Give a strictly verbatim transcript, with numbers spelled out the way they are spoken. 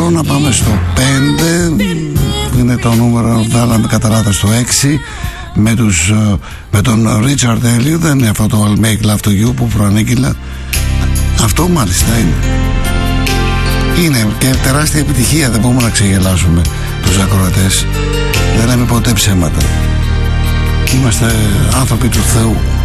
τέσσερα, να πάμε στο πέντε. Είναι το νούμερο, βάλαμε κατά λάθος στο έξι. Με, τους, με τον Richard Elliot. Δεν είναι αυτό το I'll Make Love to You που προανήγγειλα. Αυτό μάλιστα είναι. Είναι και τεράστια επιτυχία. Δεν μπορούμε να ξεγελάσουμε τους ακροατές. Δεν λέμε ποτέ ψέματα. Είμαστε άνθρωποι του Θεού.